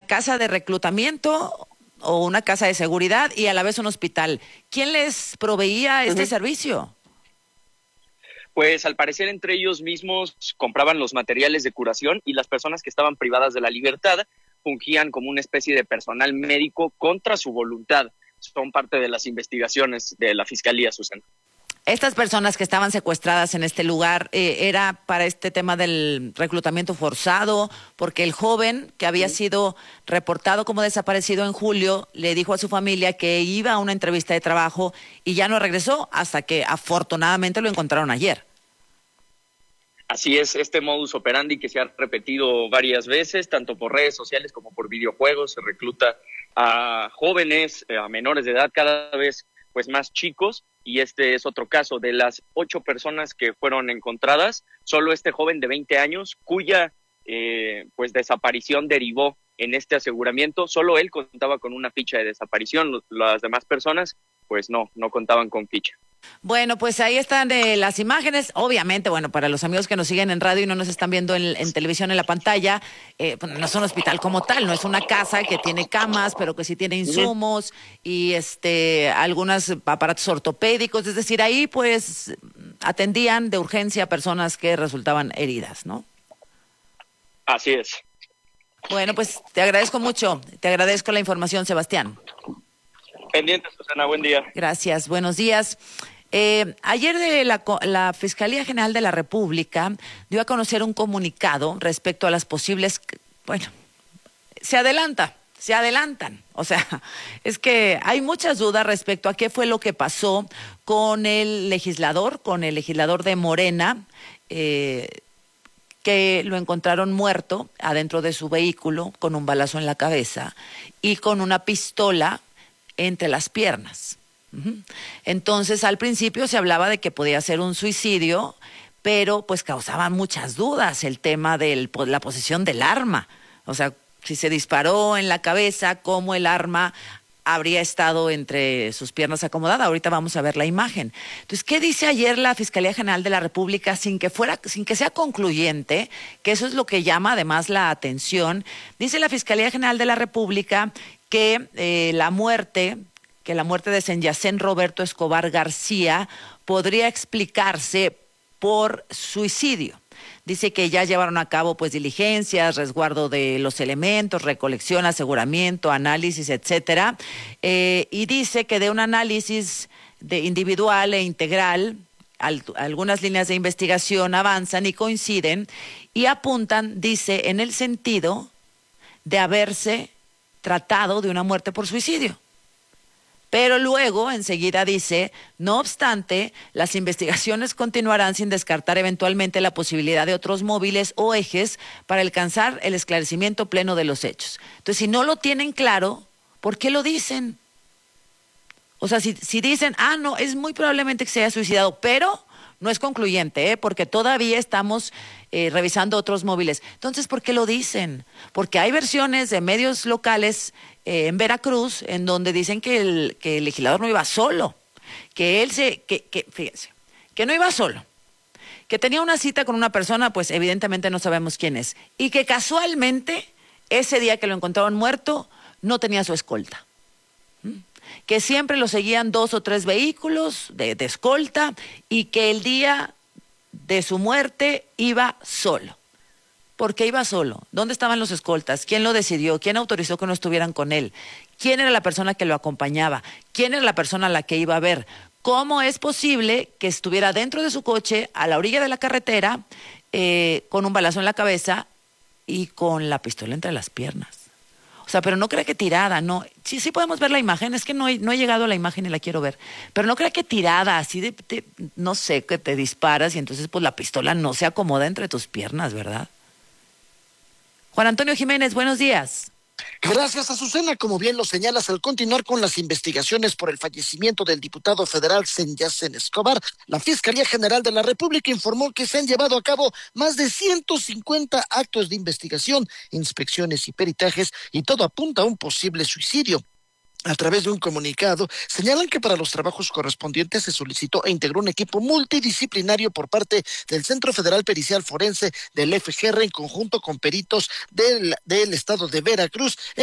casa de reclutamiento o una casa de seguridad y a la vez un hospital. ¿Quién les proveía este servicio? Pues al parecer entre ellos mismos compraban los materiales de curación y las personas que estaban privadas de la libertad fungían como una especie de personal médico contra su voluntad. Son parte de las investigaciones de la Fiscalía, Susana. Estas personas que estaban secuestradas en este lugar, ¿era para este tema del reclutamiento forzado? Porque el joven que había sido reportado como desaparecido en julio le dijo a su familia que iba a una entrevista de trabajo y ya no regresó hasta que afortunadamente lo encontraron ayer. Así es, este modus operandi que se ha repetido varias veces, tanto por redes sociales como por videojuegos, se recluta a jóvenes, a menores de edad, cada vez pues más chicos, y este es otro caso. De las 8 personas que fueron encontradas, solo este joven de 20 años, cuya pues desaparición derivó en este aseguramiento, solo él contaba con una ficha de desaparición, las demás personas pues no contaban con ficha. Bueno, pues ahí están las imágenes. Obviamente, bueno, para los amigos que nos siguen en radio y no nos están viendo en televisión en la pantalla, pues no es un hospital como tal, no es una casa que tiene camas, pero que sí tiene insumos y algunos aparatos ortopédicos. Es decir, ahí pues atendían de urgencia a personas que resultaban heridas, ¿no? Así es. Bueno, pues te agradezco mucho. Te agradezco la información, Sebastián. Pendientes, Susana, buen día. Gracias, buenos días. Ayer la Fiscalía General de la República dio a conocer un comunicado respecto a las posibles, se adelantan. O sea, es que hay muchas dudas respecto a qué fue lo que pasó con el legislador de Morena, que lo encontraron muerto adentro de su vehículo con un balazo en la cabeza y con una pistola entre las piernas. Entonces, al principio se hablaba de que podía ser un suicidio, pero pues causaba muchas dudas el tema de la posesión del arma. O sea, si se disparó en la cabeza, ¿cómo el arma habría estado entre sus piernas acomodada? Ahorita vamos a ver la imagen. Entonces, ¿qué dice ayer la Fiscalía General de la República sin que sea concluyente? Que eso es lo que llama además la atención. Dice la Fiscalía General de la República que la muerte de Senyacén Roberto Escobar García podría explicarse por suicidio. Dice que ya llevaron a cabo pues diligencias, resguardo de los elementos, recolección, aseguramiento, análisis, etcétera. Y dice que de un análisis individual e integral, algunas líneas de investigación avanzan y coinciden y apuntan, dice, en el sentido de haberse tratado de una muerte por suicidio. Pero luego, enseguida dice, no obstante, las investigaciones continuarán sin descartar eventualmente la posibilidad de otros móviles o ejes para alcanzar el esclarecimiento pleno de los hechos. Entonces, si no lo tienen claro, ¿por qué lo dicen? O sea, si dicen, no, es muy probablemente que se haya suicidado, pero no es concluyente, porque todavía estamos revisando otros móviles. Entonces, ¿por qué lo dicen? Porque hay versiones de medios locales en Veracruz en donde dicen que el legislador no iba solo, fíjense, que no iba solo, que tenía una cita con una persona, pues evidentemente no sabemos quién es, y que casualmente ese día que lo encontraron muerto no tenía su escolta. Que siempre lo seguían 2 o 3 vehículos de escolta y que el día de su muerte iba solo. ¿Por qué iba solo? ¿Dónde estaban los escoltas? ¿Quién lo decidió? ¿Quién autorizó que no estuvieran con él? ¿Quién era la persona que lo acompañaba? ¿Quién era la persona a la que iba a ver? ¿Cómo es posible que estuviera dentro de su coche, a la orilla de la carretera, con un balazo en la cabeza y con la pistola entre las piernas? O sea, pero no crea que tirada, no. Sí podemos ver la imagen, es que no he llegado a la imagen y la quiero ver. Pero no crea que tirada, así no sé, que te disparas y entonces pues la pistola no se acomoda entre tus piernas, ¿verdad? Juan Antonio Jiménez, buenos días. Gracias, Azucena. Como bien lo señalas, al continuar con las investigaciones por el fallecimiento del diputado federal Senyacén Escobar, la Fiscalía General de la República informó que se han llevado a cabo más de 150 actos de investigación, inspecciones y peritajes, y todo apunta a un posible suicidio. A través de un comunicado, señalan que para los trabajos correspondientes se solicitó e integró un equipo multidisciplinario por parte del Centro Federal Pericial Forense del FGR en conjunto con peritos del estado de Veracruz,